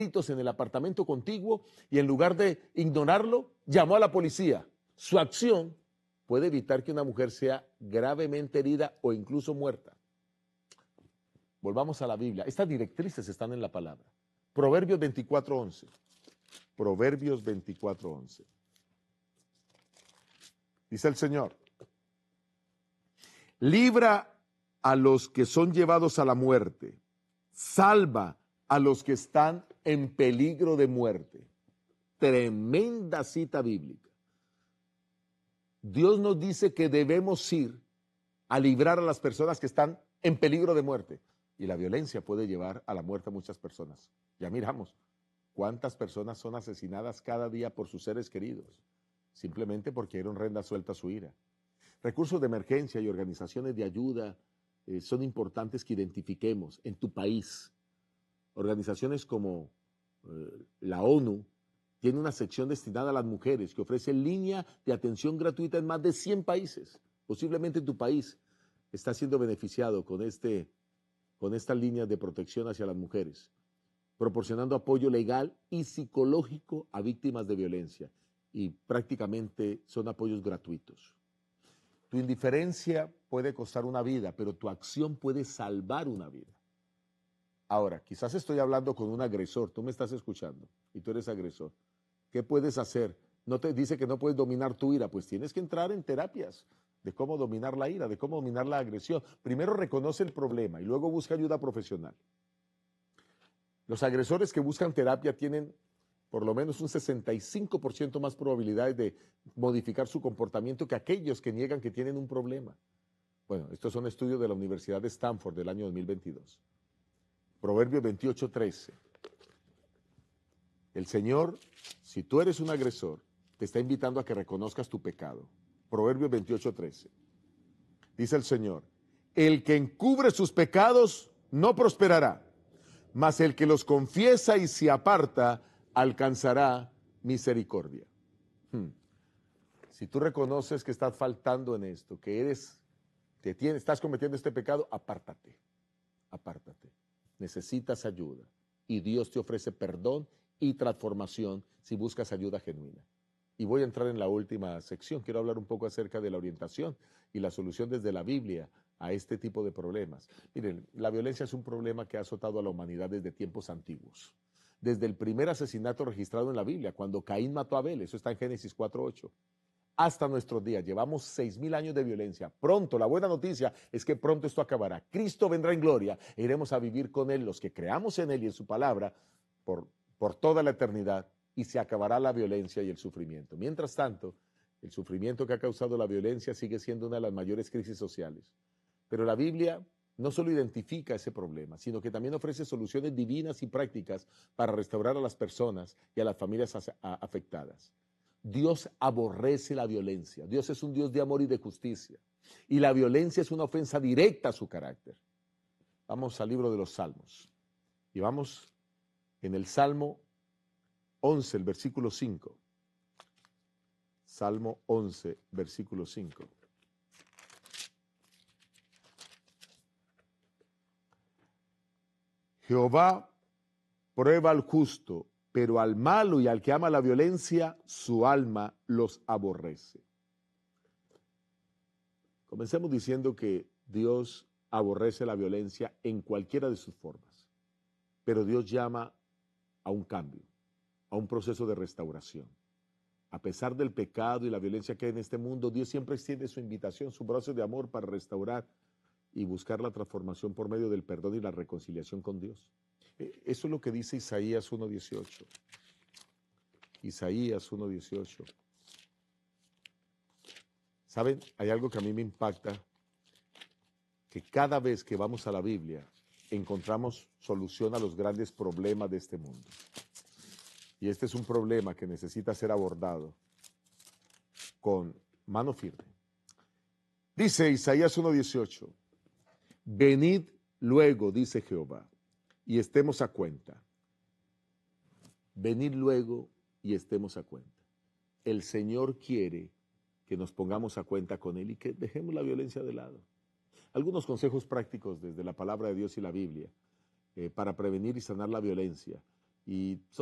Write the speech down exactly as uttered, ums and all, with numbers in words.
en el apartamento contiguo y en lugar de ignorarlo, llamó a la policía. Su acción puede evitar que una mujer sea gravemente herida o incluso muerta. Volvamos a la Biblia. Estas directrices están en la palabra. Proverbios veinticuatro once. Proverbios veinticuatro once. Dice el Señor: libra a los que son llevados a la muerte, salva a los que están en peligro de muerte. Tremenda cita bíblica. Dios nos dice que debemos ir a librar a las personas que están en peligro de muerte. Y la violencia puede llevar a la muerte a muchas personas. Ya miramos cuántas personas son asesinadas cada día por sus seres queridos, simplemente porque dieron rienda suelta a su ira. Recursos de emergencia y organizaciones de ayuda eh, son importantes que identifiquemos en tu país. Organizaciones como eh, la ONU tiene una sección destinada a las mujeres que ofrece línea de atención gratuita en más de cien países. Posiblemente tu país está siendo beneficiado con, este, con estas líneas de protección hacia las mujeres, proporcionando apoyo legal y psicológico a víctimas de violencia, y prácticamente son apoyos gratuitos. Tu indiferencia puede costar una vida, pero tu acción puede salvar una vida. Ahora, quizás estoy hablando con un agresor, tú me estás escuchando y tú eres agresor. ¿Qué puedes hacer? No te dice que no puedes dominar tu ira, pues tienes que entrar en terapias de cómo dominar la ira, de cómo dominar la agresión. Primero reconoce el problema y luego busca ayuda profesional. Los agresores que buscan terapia tienen por lo menos un sesenta y cinco por ciento más probabilidades de modificar su comportamiento que aquellos que niegan que tienen un problema. Bueno, estos son estudios de la Universidad de Stanford del año dos mil veintidós. Proverbios veintiocho trece. El Señor, si tú eres un agresor, te está invitando a que reconozcas tu pecado. Proverbios veintiocho trece. Dice el Señor: el que encubre sus pecados no prosperará, mas el que los confiesa y se aparta alcanzará misericordia. Hmm. Si tú reconoces que estás faltando en esto, que eres, te tienes, estás cometiendo este pecado, apártate, apártate. Necesitas ayuda y Dios te ofrece perdón y transformación si buscas ayuda genuina. Y voy a entrar en la última sección. Quiero hablar un poco acerca de la orientación y la solución desde la Biblia a este tipo de problemas. Miren, la violencia es un problema que ha azotado a la humanidad desde tiempos antiguos. Desde el primer asesinato registrado en la Biblia, cuando Caín mató a Abel, eso está en Génesis cuatro ocho, hasta nuestros días. Llevamos seis mil años de violencia. Pronto, la buena noticia es que pronto esto acabará. Cristo vendrá en gloria e iremos a vivir con Él, los que creamos en Él y en su palabra, por, por toda la eternidad, y se acabará la violencia y el sufrimiento. Mientras tanto, el sufrimiento que ha causado la violencia sigue siendo una de las mayores crisis sociales. Pero la Biblia no solo identifica ese problema, sino que también ofrece soluciones divinas y prácticas para restaurar a las personas y a las familias afectadas. Dios aborrece la violencia. Dios es un Dios de amor y de justicia. Y la violencia es una ofensa directa a su carácter. Vamos al libro de los Salmos. Y vamos en el Salmo once, el versículo cinco. Salmo once, versículo cinco. Jehová prueba al justo, pero al malo y al que ama la violencia, su alma los aborrece. Comencemos diciendo que Dios aborrece la violencia en cualquiera de sus formas, pero Dios llama a un cambio, a un proceso de restauración. A pesar del pecado y la violencia que hay en este mundo, Dios siempre extiende su invitación, su brazo de amor para restaurar y buscar la transformación por medio del perdón y la reconciliación con Dios. Eso es lo que dice Isaías uno dieciocho. Isaías uno dieciocho. ¿Saben? Hay algo que a mí me impacta, que cada vez que vamos a la Biblia encontramos solución a los grandes problemas de este mundo. Y este es un problema que necesita ser abordado con mano firme. Dice Isaías uno dieciocho, venid luego, dice Jehová, y estemos a cuenta. Venid luego y estemos a cuenta. El Señor quiere que nos pongamos a cuenta con Él y que dejemos la violencia de lado. Algunos consejos prácticos desde la palabra de Dios y la Biblia eh, para prevenir y sanar la violencia. Y